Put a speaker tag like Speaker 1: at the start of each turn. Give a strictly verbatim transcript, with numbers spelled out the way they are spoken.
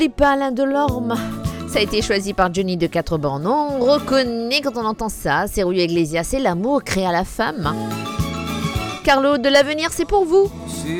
Speaker 1: Des pas Alain Delorme. Ça a été choisi par Johnny de Quatre Bornes. On reconnaît quand on entend ça. C'est Julio Iglesias, c'est l'amour créé à la femme. Carlo, de l'avenir, c'est pour vous.